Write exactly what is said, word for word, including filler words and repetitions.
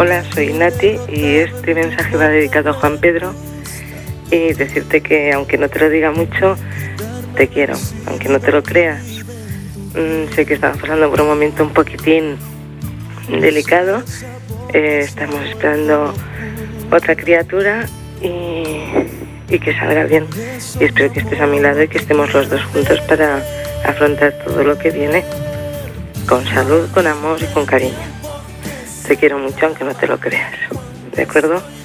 Hola, soy Nati y este mensaje va dedicado a Juan Pedro y decirte que aunque no te lo diga mucho, te quiero, aunque no te lo creas. Mm, sé que estamos pasando por un momento un poquitín delicado, eh, estamos esperando otra criatura y, y que salga bien. Y espero que estés a mi lado y que estemos los dos juntos para afrontar todo lo que viene con salud, con amor y con cariño. Te quiero mucho aunque no te lo creas, ¿de acuerdo?